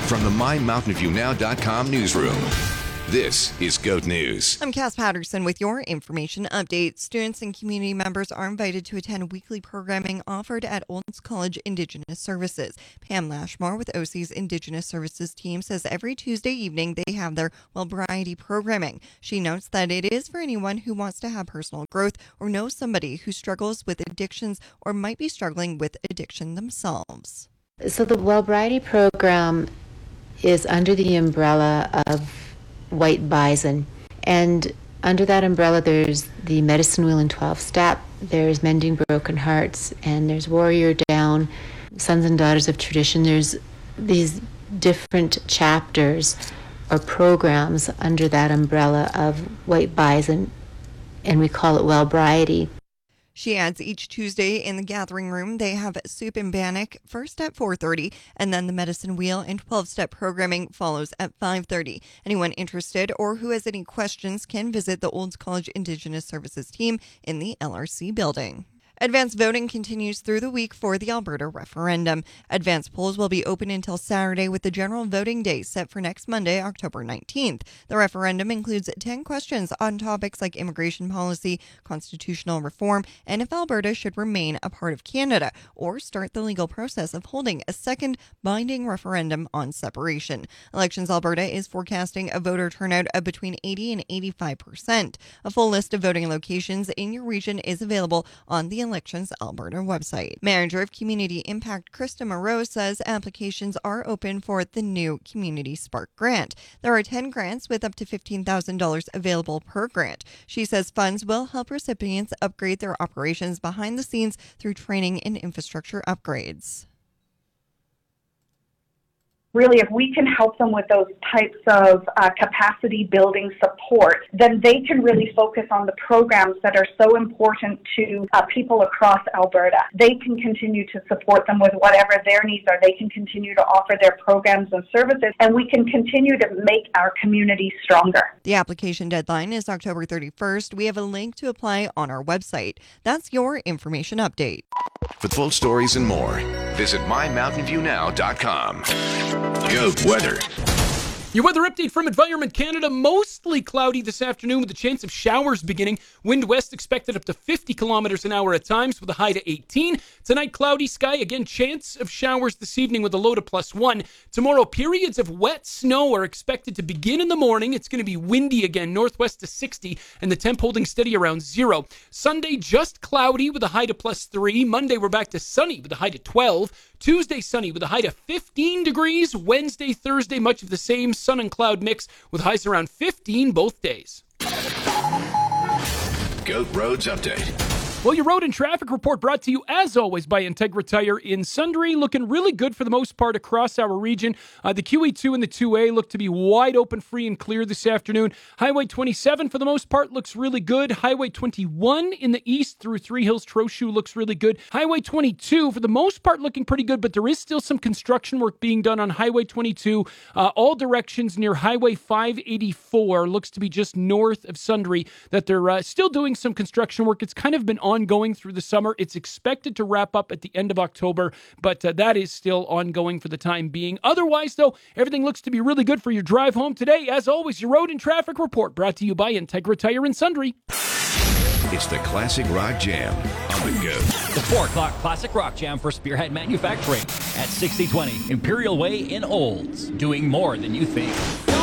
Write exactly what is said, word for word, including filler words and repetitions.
From the my mountain view now dot com newsroom, this is Goat News. I'm Cass Patterson with your information update. Students and community members are invited to attend weekly programming offered at Olds College Indigenous Services. Pam Lashmore with O C's Indigenous Services team says every Tuesday evening they have their Well Variety programming. She notes that it is for anyone who wants to have personal growth or knows somebody who struggles with addictions or might be struggling with addiction themselves. So the Well Variety program is under the umbrella of White Bison, and under that umbrella there's the Medicine Wheel and twelve Step, there's Mending Broken Hearts, and there's Warrior Down, Sons and Daughters of Tradition. There's these different chapters or programs under that umbrella of White Bison, and we call it Well Variety. She adds each Tuesday in the gathering room, they have Soup and Bannock first at four thirty, and then the Medicine Wheel and twelve-step programming follows at five thirty. Anyone interested or who has any questions can visit the Olds College Indigenous Services team in the L R C building. Advanced voting continues through the week for the Alberta referendum. Advanced polls will be open until Saturday with the general voting day set for next Monday, October nineteenth. The referendum includes ten questions on topics like immigration policy, constitutional reform, and if Alberta should remain a part of Canada or start the legal process of holding a second binding referendum on separation. Elections Alberta is forecasting a voter turnout of between eighty and eighty-five percent. A full list of voting locations in your region is available on the Elections Alberta website. Manager of Community Impact Krista Moreau says applications are open for the new Community Spark Grant. There are ten grants with up to fifteen thousand dollars available per grant. She says funds will help recipients upgrade their operations behind the scenes through training and infrastructure upgrades. Really, if we can help them with those types of uh, capacity building support, then they can really focus on the programs that are so important to uh, people across Alberta. They can continue to support them with whatever their needs are. They can continue to offer their programs and services, and we can continue to make our community stronger. The application deadline is October thirty-first. We have a link to apply on our website. That's your information update. For full stories and more, visit my mountain view now dot com. Goat weather. Your weather update from Environment Canada. Mostly cloudy this afternoon with a chance of showers beginning. Wind west expected up to fifty kilometers an hour at times with a high to eighteen. Tonight, cloudy sky. Again, chance of showers this evening with a low to plus one. Tomorrow, periods of wet snow are expected to begin in the morning. It's going to be windy again, northwest to sixty, and the temp holding steady around zero. Sunday, just cloudy with a high to plus three. Monday, we're back to sunny with a high to twelve. Tuesday, sunny with a high to fifteen degrees. Wednesday, Thursday, much of the same sun and cloud mix with highs around fifteen both days. Goat Roads Update. Well, your road and traffic report brought to you, as always, by Integra Tire in Sundre. Looking really good for the most part across our region. Uh, the Q E two and the two A look to be wide open, free, and clear this afternoon. Highway twenty-seven, for the most part, looks really good. Highway twenty-one in the east through Three Hills, Trochu looks really good. Highway twenty-two, for the most part, looking pretty good, but there is still some construction work being done on Highway twenty-two. Uh, all directions near Highway five eighty-four looks to be just north of Sundre, that they're uh, still doing some construction work. It's kind of been ongoing through the summer. It's expected to wrap up at the end of October, but uh, that is still ongoing for the time being. Otherwise, though, everything looks to be really good for your drive home today. As always, your road and traffic report brought to you by Integra Tire in Sundre. It's the Classic Rock Jam on the go. The four o'clock Classic Rock Jam for Spearhead Manufacturing at sixty twenty Imperial Way in Olds. Doing more than you think.